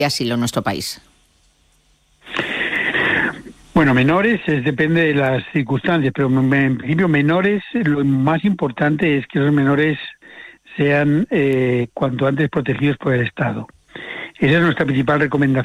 asilo en nuestro país? Bueno, menores depende de las circunstancias, pero en principio menores, lo más importante es que los menores sean cuanto antes protegidos por el Estado. Esa es nuestra principal recomendación.